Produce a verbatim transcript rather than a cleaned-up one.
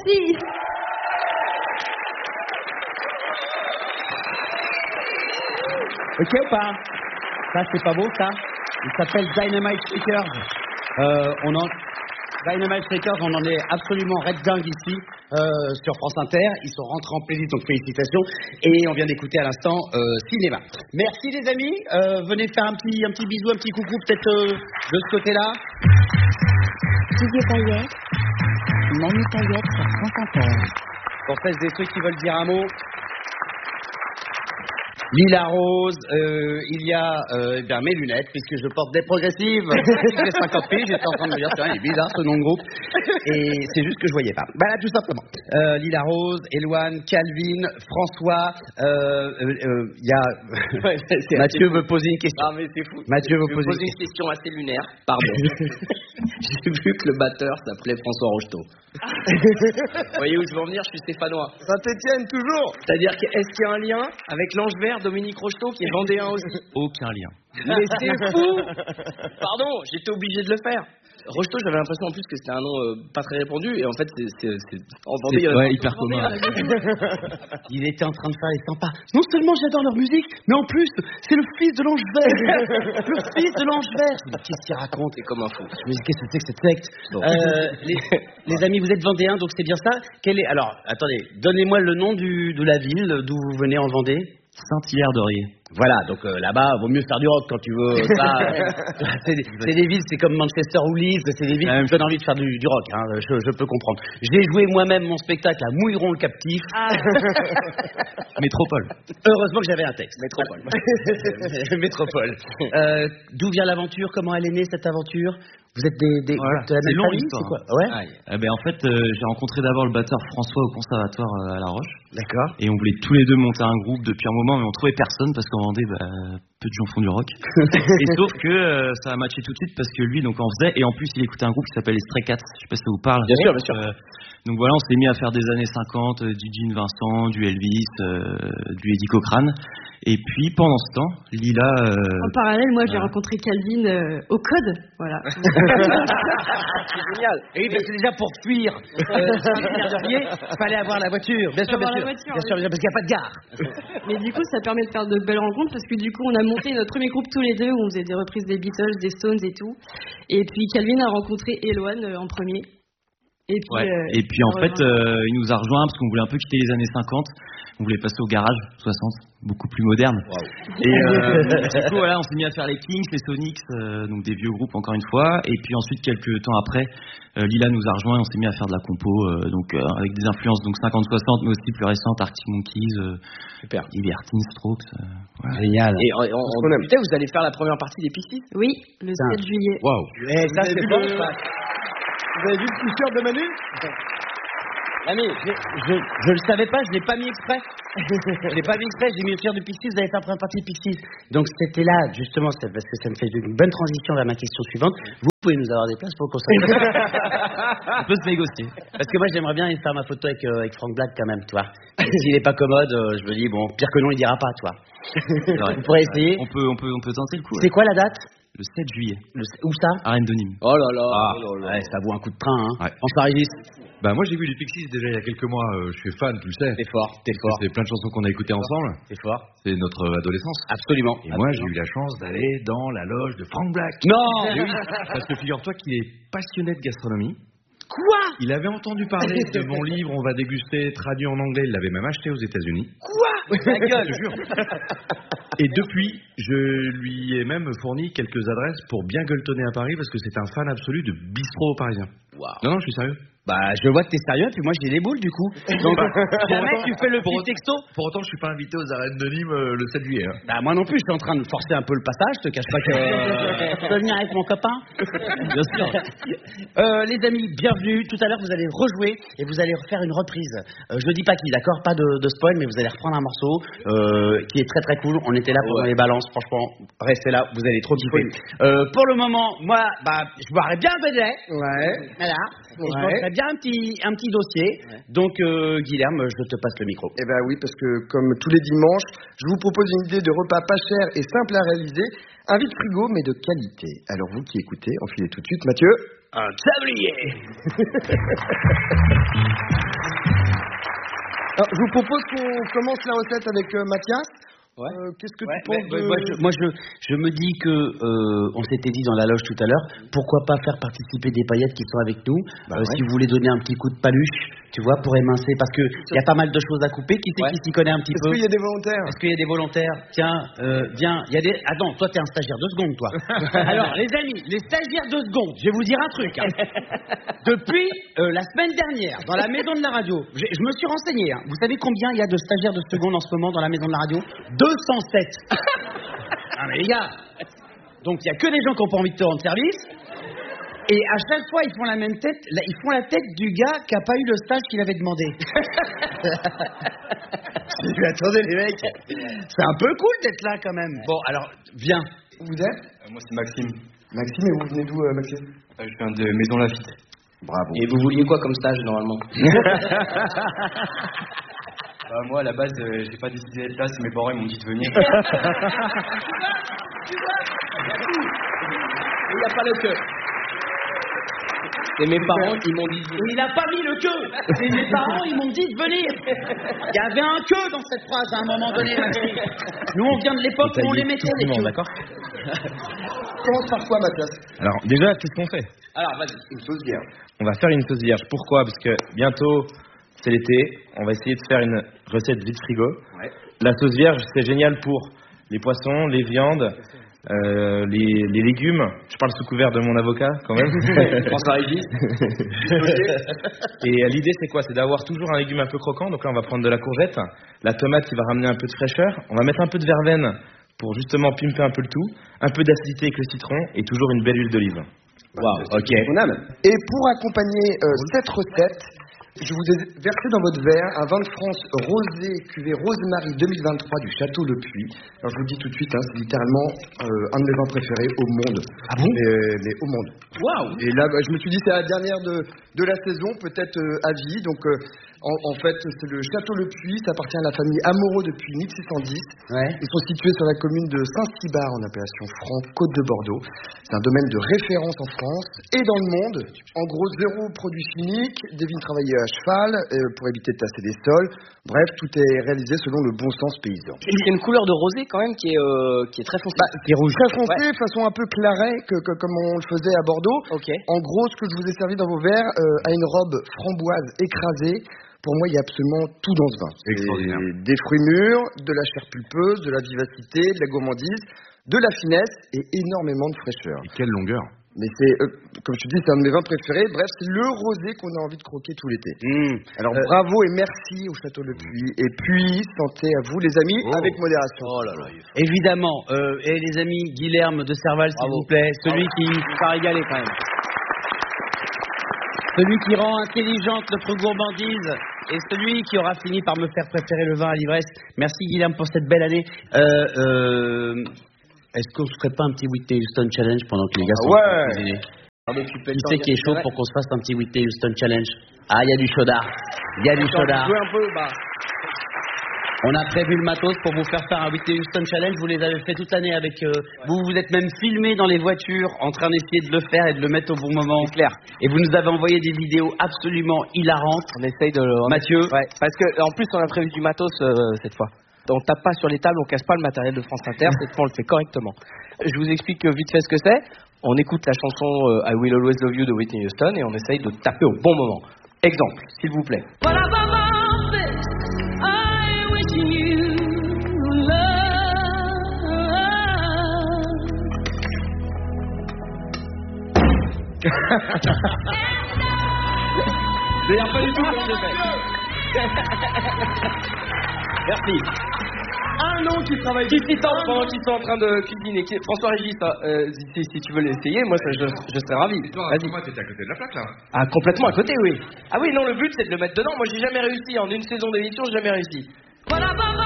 Merci. Ok ou pas? Ça, c'est pas beau, ça? Il s'appelle Dynamite Shakers. Euh, on en... Dynamite Shakers, on en est absolument red dingue ici, euh, sur France Inter. Ils sont rentrés en playlist, donc félicitations. Et on vient d'écouter à l'instant euh, Cinéma. Merci les amis. Euh, venez faire un petit, un petit bisou, un petit coucou, peut-être euh, de ce côté-là. Didier Payet, Manu Payet sur France Inter. Pour celles et ceux qui veulent dire un mot. Lila Rose, euh, il y a euh, eh bien, mes lunettes, puisque je porte des progressives. J'ai cinquante piges, j'étais en train de me dire, tiens, il est bizarre ce nom de groupe. Et c'est juste que je voyais pas. Voilà, tout simplement. Euh, Lila Rose, Eloane, Calvin, François, il euh, euh, euh, y a... Ouais, c'est Mathieu veut poser une question. Non, mais c'est fou. Mathieu veut je poser, poser une question assez lunaire. Pardon. J'ai vu que le batteur s'appelait François Rocheteau. Vous voyez où je veux en venir? Je suis stéphanois. Saint-Étienne, toujours. C'est-à-dire que est-ce qu'il y a un lien avec l'Ange Vert, Dominique Rocheteau, qui est vendéen aussi? Aucun lien. Mais c'est fou. Pardon, j'étais obligé de le faire. Rocheteau, j'avais l'impression en plus que c'était un nom euh, pas très répandu, et en fait, c'est, c'est, c'est... en Vendée, il y en a ouais, pas hyper en Vendée, commun. il y en a Il était en train de faire les cent pas. Non seulement j'adore leur musique, mais en plus, c'est le fils de l'Ange Vert. Le fils de l'Ange Vert. Qu'est-ce qu'il raconte? C'est comme un fou. Mais qu'est-ce que c'est que cette secte? Bon. euh, les, les amis, vous êtes vendéens, donc c'est bien ça. Quel est... Alors, attendez, donnez-moi le nom du, de la ville d'où vous venez en Vendée. Saint-Hilaire-de-Riez. Voilà, donc euh, là-bas, vaut mieux faire du rock quand tu veux. Ça, c'est, des, c'est des villes, c'est comme Manchester ou Leeds, c'est des villes qui me donnent envie de faire du, du rock, hein, je, je peux comprendre. J'ai joué moi-même mon spectacle à Mouilleron le Captif. Ah. Métropole. Heureusement que j'avais un texte. Métropole. Métropole. Euh, d'où vient l'aventure? Comment elle est née cette aventure? Vous êtes des, des Voilà. de la C'est même long, famille, l'histoire, c'est quoi? hein. Ouais. Eh ben, en fait, euh, j'ai rencontré d'abord le batteur François au conservatoire euh, à La Roche. D'accord. Et on voulait tous les deux monter un groupe depuis un moment, mais on trouvait personne parce qu'en Vendée, bah, peu de gens font du rock. Et sauf que euh, ça a matché tout de suite parce que lui, donc, en faisait, et en plus, il écoutait un groupe qui s'appelle les Stray Cats. Je sais pas si ça vous parle. Bien sûr, bien sûr. Euh, donc voilà, on s'est mis à faire des années cinquante, euh, du Gene Vincent, du Elvis, euh, du Eddie Cochrane. Et puis pendant ce temps, Lila. Euh, En parallèle, moi, j'ai voilà. rencontré Calvin euh, au code. Voilà. C'est génial. Et oui, parce que déjà pour fuir, euh, il fallait avoir la voiture. Bien sûr, bien Avoir sûr. la voiture, bien sûr, oui. parce qu'il n'y a pas de gare. Mais du coup, ça permet de faire de belles rencontres parce que du coup, on a monté notre premier groupe tous les deux où on faisait des reprises des Beatles, des Stones et tout. Et puis Calvin a rencontré Eloane euh, en premier. Et puis, Ouais. euh, Et puis en fait, euh, il nous a rejoint parce qu'on voulait un peu quitter les années cinquante. On voulait passer au garage soixante, beaucoup plus moderne. Wow. Et euh, du coup, voilà, on s'est mis à faire les Kings, les Sonics, euh, donc des vieux groupes encore une fois. Et puis ensuite, quelques temps après, euh, Lila nous a rejoint et on s'est mis à faire de la compo, euh, donc euh, avec des influences donc cinquante soixante, mais aussi plus récentes, Arctic Monkeys, euh, Super. Libertines, Strokes. Euh, voilà. Génial. Et on, on, on discutait, vous allez faire la première partie des Pixies? oui, le sept juillet. Waouh. Eh, ça, c'est vu bon, le- ça. Vous avez vu le t-shirt de Manu? Ami, je, je, je le savais pas, je l'ai pas mis exprès. Je l'ai pas mis exprès, j'ai mis le t-shirt de Pixies, vous avez fait la première partie de Pixies. Donc c'était là, justement, c'est parce que ça me fait une bonne transition vers ma question suivante. Vous pouvez nous avoir des places pour le concert? On peut se négocier. Parce que moi j'aimerais bien faire ma photo avec, euh, avec Frank Black quand même, tu vois. S'il est pas commode, euh, je me dis, bon, pire que non, il dira pas, toi. Vous pourrez essayer. On peut, on peut, on peut tenter le coup. C'est ouais. quoi la date? Le sept juillet. Le, Où ça? Arène de Nîmes. Oh là là. Ah, oh là là. ouais, ça vaut un coup de train, hein. Ouais. On se Régis. Bah moi j'ai vu les Pixies déjà il y a quelques mois, euh, je suis fan, tu le sais. T'es fort, t'es fort. C'est plein de chansons qu'on a écoutées ensemble, T'es fort. c'est notre euh, adolescence. Absolument. Et moi j'ai eu la chance d'aller dans la loge de Frank Black. Non. Eh oui, parce que figure-toi qu'il est passionné de gastronomie. Quoi? Il avait entendu parler de mon livre On va déguster, traduit en anglais, il l'avait même acheté aux États-Unis. Quoi? Ta gueule. Je te jure. Et depuis, je lui ai même fourni quelques adresses pour bien gueuletonner à Paris parce que c'est un fan absolu de bistrot parisien. Wow. Non, non, je suis sérieux. Bah, je vois que t'es sérieux, puis moi j'ai les boules du coup. Donc, jamais tu fais le pour petit autant- texto. Pour autant, je suis pas invité aux arènes de Nîmes euh, le sept juillet. Hein. Bah, moi non plus, je suis en train de forcer un peu le passage, je te cache pas que. Je peux venir avec mon copain? Bien sûr. Euh, les amis, bienvenue. Tout à l'heure, vous allez rejouer et vous allez refaire une reprise. Euh, je dis pas qui, d'accord? Pas de, de spoil, mais vous allez reprendre un morceau euh, qui est très très cool. On était là pour les balances, franchement. Restez là, vous allez trop kiffer. Euh, pour le moment, moi, bah, je boirais bien le bédet. Ouais. Voilà. Et je Ouais. mangerais bien un petit, un petit dossier. Donc, euh, Guilherme, je te passe le micro. Eh ben oui, parce que comme tous les dimanches, je vous propose une idée de repas pas cher et simple à réaliser. Un vide frigo, mais de qualité. Alors vous qui écoutez, enfilez tout de suite. Mathieu? un tablier. Alors, je vous propose qu'on commence la recette avec euh, Mathias. Ouais. Euh, Qu'est-ce que Ouais, tu penses ouais, de... moi, je, moi, je, je me dis que euh, on s'était dit dans la loge tout à l'heure, pourquoi pas faire participer des paillettes qui sont avec nous. Bah euh, ouais. Si vous voulez donner un petit coup de paluche, tu vois, pour émincer, parce que il y a pas mal de choses à couper. Qui c'est Ouais. qui s'y connaît un petit Est-ce peu? qu'il y a des volontaires? Est-ce qu'il y a des volontaires? Tiens, euh, viens, il y a des. Attends, toi t'es un stagiaire de seconde, toi. Alors, les amis, les stagiaires de seconde, je vais vous dire un truc. Hein. Depuis euh, la semaine dernière, dans la maison de la radio, je, je me suis renseigné. Hein. Vous savez combien il y a de stagiaires de seconde en ce moment dans la maison de la radio? deux cent sept. Ah mais les gars, donc il y a que des gens qui n'ont pas envie de te rendre service. Et à chaque fois, ils font la même tête. Là, ils font la tête du gars qui n'a pas eu le stage qu'il avait demandé. J'ai dit, attendez les mecs, c'est un peu cool d'être là quand même. Bon, alors, viens. Vous êtes Euh, moi, c'est Maxime. Maxime, et vous venez d'où, euh, Maxime? Euh, je viens de Maison Lafitte. Bravo. Et vous vouliez quoi comme stage normalement? Bah, moi, à la base, euh, j'ai pas décidé d'être là, c'est mes parents, ils m'ont dit de venir. Il n'y a pas le queue. C'est mes parents qui m'ont dit. Il n'a pas mis le queue. C'est mes parents, ils m'ont dit de venir. Il y avait un queue dans cette phrase à un moment donné, Maxime. Nous, on vient de l'époque où on les mettait les queues. D'accord. Commence par quoi, Mathias? Alors, déjà, qu'est-ce qu'on fait? Alors, vas-y. Une sauce vierge. On va faire une sauce vierge. Pourquoi? Parce que bientôt, c'est l'été. On va essayer de faire une recette vide frigo. Ouais. La sauce vierge, c'est génial pour les poissons, les viandes, euh, les, les légumes. Je parle sous couvert de mon avocat, quand même. François Régis. Et euh, l'idée, c'est quoi? C'est d'avoir toujours un légume un peu croquant. Donc là, on va prendre de la courgette, la tomate qui va ramener un peu de fraîcheur. On va mettre un peu de verveine pour justement pimper un peu le tout, un peu d'acidité avec le citron et toujours une belle huile d'olive. Wow, ok. Et pour accompagner euh, cette recette, je vous ai versé dans votre verre un vin de France rosé, cuvée Rosemary deux mille vingt-trois du Château Le Puy. Alors je vous le dis tout de suite, hein, c'est littéralement euh, un de mes vins préférés au monde. Ah bon? mais, mais au monde. Waouh. Et là, bah, je me suis dit, c'est la dernière de, de la saison, peut-être euh, à vie. Donc euh, en, en fait, c'est le Château Le Puy, ça appartient à la famille Amoreau depuis mille six cent dix. Ouais. Ils sont situés sur la commune de Saint-Cybard en appellation Franc, Côte de Bordeaux. C'est un domaine de référence en France et dans le monde. En gros, zéro produit chimique, des vignes travaillées à cheval euh, pour éviter de tasser des sols. Bref, tout est réalisé selon le bon sens paysan. Il y a une couleur de rosé quand même qui est, euh, qui est très foncée. Bah, qui est rouge. Très foncé, façon un peu claret, que, que, comme on le faisait à Bordeaux. Ok. En gros, ce que je vous ai servi dans vos verres euh, a une robe framboise écrasée. Pour moi, il y a absolument tout dans ce vin. Extraordinaire. Et des fruits mûrs, de la chair pulpeuse, de la vivacité, de la gourmandise, de la finesse et énormément de fraîcheur. Et quelle longueur. Mais c'est, euh, comme je te dis, c'est un de mes vins préférés. Bref, c'est le rosé qu'on a envie de croquer tout l'été. Mmh. Alors, Euh, bravo et merci au Château Le Puy. Et puis, santé à vous, les amis, Oh. avec modération. Oh là là. Évidemment. Euh, et les amis, Guilherme de Serval, s'il Bravo. vous plaît. Celui qui, Ça a régalé quand même. celui qui rend intelligente notre gourmandise et celui qui aura fini par me faire préférer le vin à l'ivresse. Merci Guilherme pour cette belle année. Euh, euh, est-ce qu'on se ferait pas un petit Whitney Houston Challenge pendant que les gars sont Ouais. en train de cuisiner? Qui c'est qui est chaud pour qu'on se fasse un petit Whitney Houston Challenge? Ah, il y a du chaudard. Il y a du chaudard. Jouez un peu, bah. On a prévu le matos pour vous faire faire un Whitney Houston Challenge. Vous les avez fait toute l'année avec... Euh, vous vous êtes même filmés dans les voitures en train d'essayer de le faire et de le mettre au bon moment. Clair. Et vous nous avez envoyé des vidéos absolument hilarantes. On essaye de le. Mathieu. Ouais. Parce que en plus on a prévu du matos euh, cette fois. On tape pas sur les tables, on casse pas le matériel de France Inter. Cette fois on le fait correctement. Je vous explique vite fait ce que c'est. On écoute la chanson euh, I Will Always Love You de Whitney Houston et on essaye de taper au bon moment. Exemple, s'il vous plaît. D'ailleurs, pas du tout comme j'ai fait. Merci. Un an qu'ils travaillent. Qui s'y tente pendant qu'ils sont en train de cuisiner. Qui- François Régis, hein, euh, si, si tu veux l'essayer, moi ça, je, je serais ravi. Vas-y. Toi, t'étais à côté de la plaque, là. Ah, complètement à côté, oui. Ah oui, non, le but c'est de le mettre dedans. Moi j'ai jamais réussi. En une saison d'émission, j'ai jamais réussi.